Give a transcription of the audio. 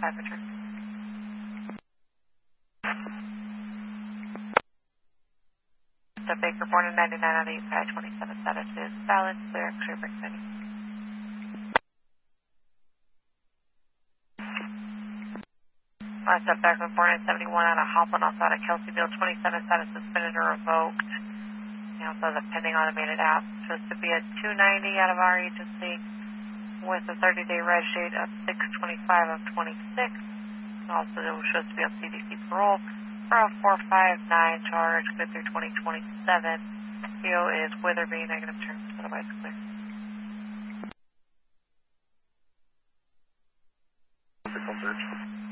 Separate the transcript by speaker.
Speaker 1: 5 return. The Baker born in 99 on the East 27 status is valid, clear, X-ray break ready. Last up Beckman born in 71 out of Hoplin, also out of Kelseyville, 27 status suspended or revoked. And also the pending automated app. Supposed to be a 290 out of our agency with a 30-day reg date of 6/25 of 26. And also it was supposed to be on CDC parole for a 459 charge, good through 2027. PO is Witherby, negative terms, otherwise clear.
Speaker 2: Search.